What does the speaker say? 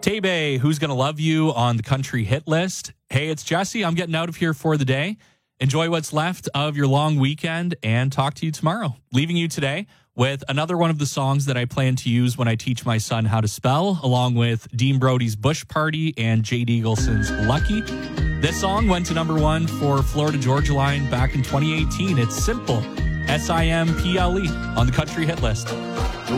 Tebe, Who's Gonna Love You on the country hit list. Hey, it's Jesse. I'm getting out of here for the day. Enjoy what's left of your long weekend and talk to you tomorrow. Leaving you today with another one of the songs that I plan to use when I teach my son how to spell, along with Dean Brody's Bush Party and Jade Eagleson's Lucky. This song went to number 1 for Florida Georgia Line back in 2018. It's Simple, Simple, on the country hit list.